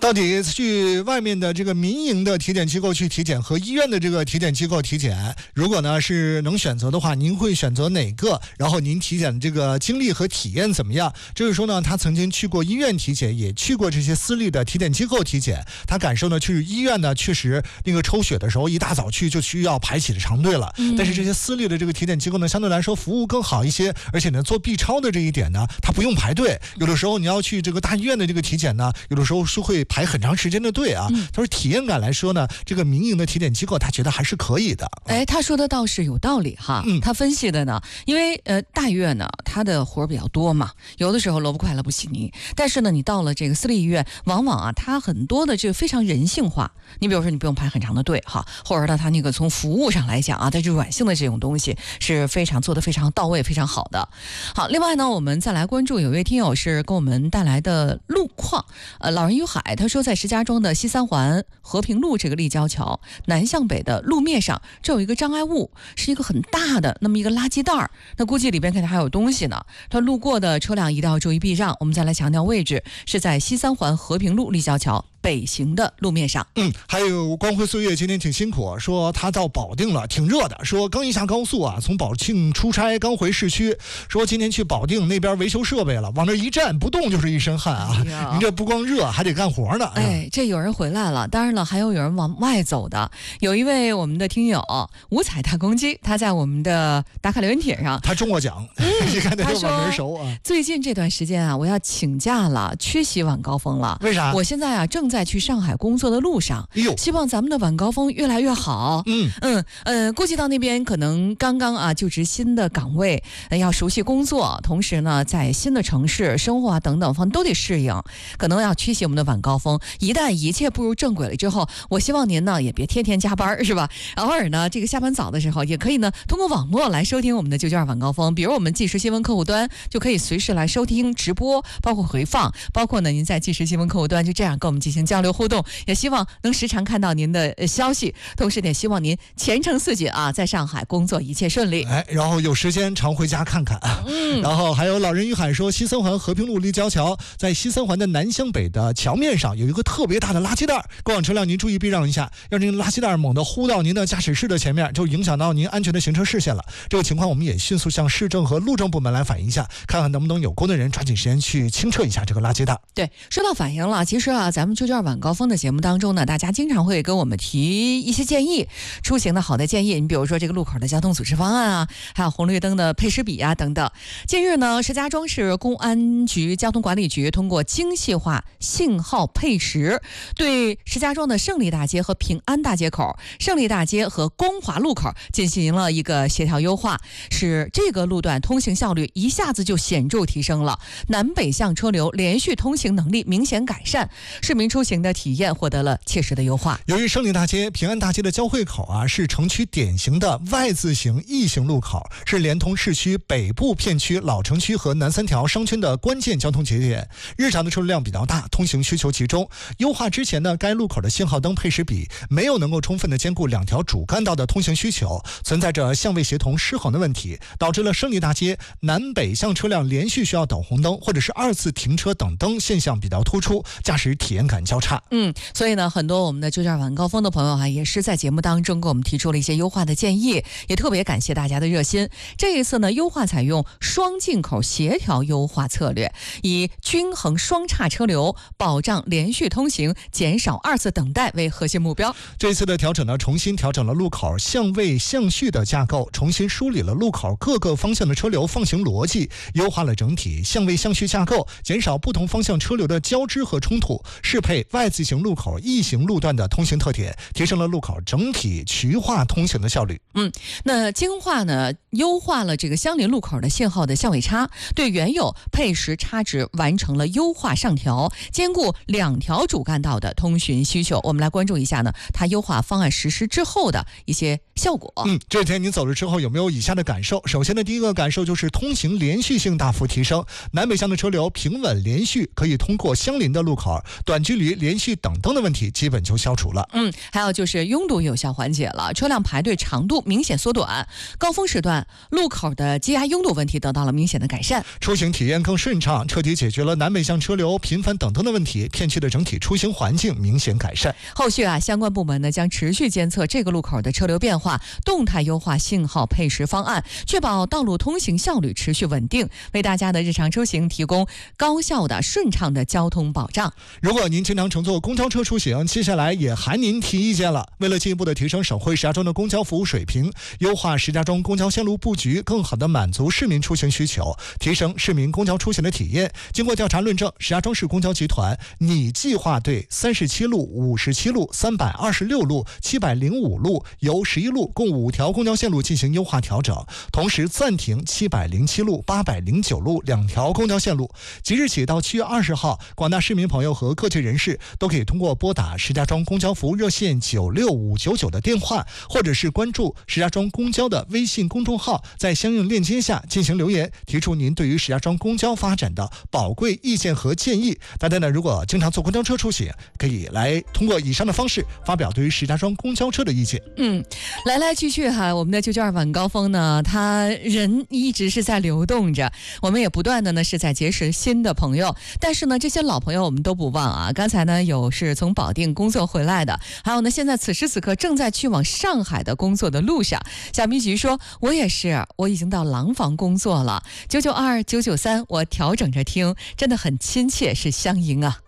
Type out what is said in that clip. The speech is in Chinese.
到底去外面的这个民营的体检机构去体检和医院的这个体检机构体检，如果呢是能选择的话，您会选择哪个？然后您体检的这个经历和体验怎么样？就是说呢，他曾经去过医院体检，也去过这些私立的体检机构体检，他感受呢，去医院呢确实那个抽血的时候一大早去就需要排起了长队了，但是这些私立的这个体检机构呢，相对来说服务更好一些，而且呢做 B 超的这一点呢，它不用排队，有的时候你要去这个大医院的这个体检呢，有的时候是会排很长时间的队啊。他说体验感来说呢，这个民营的体检机构他觉得还是可以的。 他说的倒是有道理哈。他分析的呢，因为大医院呢，他的活比较多嘛，有的时候萝卜快乐不洗泥。但是呢，你到了这个私立医院，往往啊，它很多的这个非常人性化。你比如说，你不用排很长的队哈，或者呢，它那个从服务上来讲啊，它这软性的这种东西是非常做得非常到位、非常好的。好，另外呢，我们再来关注有位听友是给我们带来的路况。老人与海他说，在石家庄的西三环和平路这个立交桥南向北的路面上，这有一个障碍物，是一个很大的那么一个垃圾袋，那估计里边肯定还有东西呢。他路过的车辆一定要注意避让。我们再来强调位置，是在西三环和平路立交桥北行的路面上。 还有光辉岁月今天挺辛苦，说他到保定了，挺热的，说刚一下高速啊，从保庆出差刚回市区，说今天去保定那边维修设备了，往那一站不动就是一身汗啊。您这不光热还得干活呢。 这有人回来了，当然了，还有人往外走的。有一位我们的听友五彩大公鸡，他在我们的打卡留言帖上， 他中过奖。你看他说网熟啊。 最近这段时间啊，我要请假了，缺席晚高峰了。 为啥？ 我现在啊正在去上海工作的路上，希望咱们的晚高峰越来越好。估计到那边可能刚刚啊就职新的岗位，要熟悉工作，同时呢在新的城市生活啊等等方都得适应，可能要缺席我们的晚高峰。一旦一切步入正轨了之后，我希望您呢也别天天加班，是吧？偶尔呢这个下班早的时候也可以呢通过网络来收听我们的992晚高峰，比如我们即时新闻客户端就可以随时来收听直播，包括回放，包括呢您在即时新闻客户端就这样跟我们进行交流互动，也希望能时常看到您的消息，同时也希望您前程似锦啊，在上海工作一切顺利。 然后有时间常回家看看。然后还有老人与海说，西三环和平路立交桥，在西三环的南向北的桥面上有一个特别大的垃圾袋，过往车辆您注意避让一下，要您垃圾袋猛地呼到您的驾驶室的前面，就影响到您安全的行车视线了。这个情况我们也迅速向市政和路政部门来反映一下，看看能不能有关的人抓紧时间去清撤一下这个垃圾袋。 对，说到反映了，其实啊，咱们992晚高峰的节目当中呢，大家经常会跟我们提一些建议，出行的好的建议。你比如说这个路口的交通组织方案啊，还有红绿灯的配时比啊等等。近日呢，石家庄市公安局交通管理局通过精细化信号配时，对石家庄的胜利大街和平安大街口、胜利大街和光华路口进行了一个协调优化，使这个路段通行效率一下子就显著提升了，南北向车流连续通行能力明显改善，市民出行的体验获得了切实的优化。 由于胜利大街、平安大街的交汇口啊，是城区典型的 Y 字形异形路口，是连通市区北部片区、老城区和南三条商圈的关键交通节点，日常的车流量比较大，通行需求集中。优化之前呢，该路口的信号灯配时比没有能够充分的兼顾两条主干道的通行需求，存在着相位协同失衡的问题，导致了胜利大街南北向车辆连续需要等红灯或者是二次停车等灯现象比较突出，驾驶体验感较差。 所以呢，很多我们的992晚高峰的朋友也是在节目当中给我们提出了一些优化的建议，也特别感谢大家的热心。这一次呢，优化采用双进口协调优化策略，以均衡双岔车流、保障连续通行、减少二次等待为核心目标。 这次的调整呢，重新调整了路口相位相序的架构，重新梳理了路口各个方向的车流放行逻辑，优化了整体相位相序架构，减少不同方向车流的交织和冲突，适配 Y 字形路口异形路段的通行特点，提升了路口整体渠化通行的效率。 那精化呢，优化了这个相邻路口的信号的相位差，对原有配时差值完成了优化上调，兼顾两条主干道的通行需求。我们来关注一下呢，它优化方案实施之后的一些效果。 这天你走了之后有没有以下的感受？首先的第一个感受就是通行连续性大幅提升，南北向的车流平稳连续，可以通过相邻的路口短距离于连续等灯的问题基本就消除了。 还有就是拥堵有效缓解了，车辆排队长度明显缩短，高峰时段路口的积压拥堵问题得到了明显的改善， 出行体验更顺畅，彻底解决了南北向车流频繁等灯的问题，片区的整体出行环境明显改善。 后续相关部门呢将持续监测这个路口的车流变化，动态优化信号配时方案，确保道路通行效率持续稳定，为大家的日常出行提供高效的顺畅的交通保障。 如果您经常乘坐公交车出行，接下来也喊您提意见了。为了进一步的提升省会石家庄的公交服务水平，优化石家庄公交线路布局，更好的满足市民出行需求，提升市民公交出行的体验，经过调查论证，石家庄市公交集团拟计划对37路、57路、326路、705路、由11路共5条公交线路进行优化调整，同时暂停707路、809路2条公交线路。即日起到7月20号，广大市民朋友和各界人士都可以通过拨打石家庄公交服务热线96599的电话，或者是关注石家庄公交的微信公众号，在相应链接下进行留言，提出您对于石家庄公交发展的宝贵意见和建议。大家呢，如果经常坐公交车出行，可以来通过以上的方式发表对于石家庄公交车的意见。 来来去去我们的992晚高峰呢，他人一直是在流动着，我们也不断的呢是在结识新的朋友，但是呢这些老朋友我们都不忘啊。刚才呢有是从保定工作回来的，还有呢现在此时此刻正在去往上海的工作的路上。小迷菊说，我也是，我已经到廊坊工作了，992、993我调整着听，真的很亲切，是相迎啊。